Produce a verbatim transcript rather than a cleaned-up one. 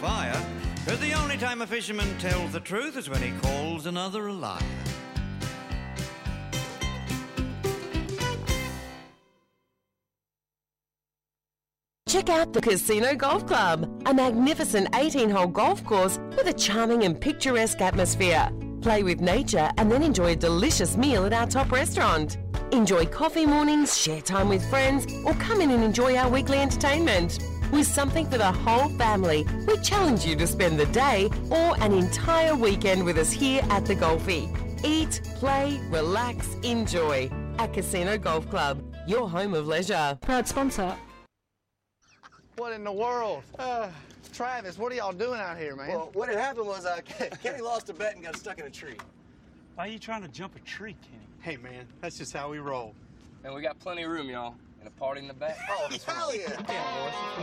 fire, because the only time a fisherman tells the truth is when he calls another a liar. Check out the Casino Golf Club, a magnificent eighteen-hole golf course with a charming and picturesque atmosphere. Play with nature and then enjoy a delicious meal at our top restaurant. Enjoy coffee mornings, share time with friends, or come in and enjoy our weekly entertainment. With something for the whole family, we challenge you to spend the day or an entire weekend with us here at the Golfie. Eat, play, relax, enjoy. At Casino Golf Club, your home of leisure. Proud sponsor. What in the world? Uh, Travis, what are y'all doing out here, man? Well, what had happened was uh, Kenny lost a bet and got stuck in a tree. Why are you trying to jump a tree, Kenny? Hey, man, that's just how we roll. And we got plenty of room, y'all, and a party in the back. Oh, hell yeah. Yeah, boys.